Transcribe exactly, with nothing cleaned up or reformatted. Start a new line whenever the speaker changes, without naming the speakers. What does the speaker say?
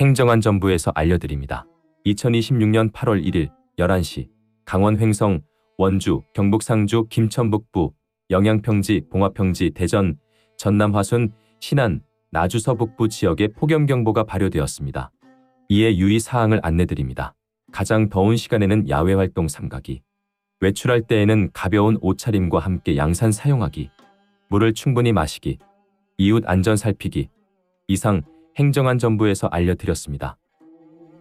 행정안전부에서 알려드립니다. 이천이십육 년 팔월 일일 열한 시 강원 횡성, 원주, 경북 상주, 김천 북부, 영양평지, 봉화평지, 대전, 전남 화순, 신안, 나주 서북부 지역에 폭염경보가 발효되었습니다. 이에 유의사항을 안내드립니다. 가장 더운 시간에는 야외활동 삼가기, 외출할 때에는 가벼운 옷차림과 함께 양산 사용하기, 물을 충분히 마시기, 이웃 안전 살피기. 이상 행정안전부에서 알려드렸습니다.